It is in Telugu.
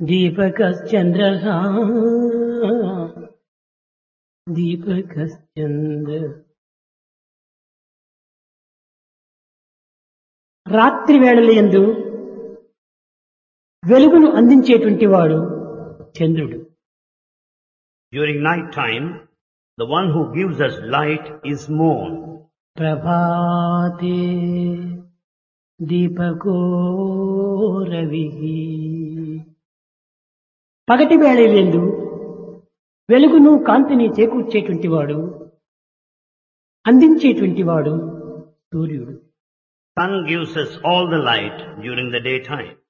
దీపకశ్చంద్రః దీపకశ్చంద్ర. రాత్రి వేళలయందు వెలుగును అందించేటువంటి వాడు చంద్రుడు. During night time, the one who gives us light is moon. ప్రభాతే దీపకో రవిః. పగటి వేళలందు వెలుగును కాంతిని చేకూర్చేటువంటి వాడు, అందించేటువంటి వాడు సూర్యుడు. Sun gives us all the light during the daytime.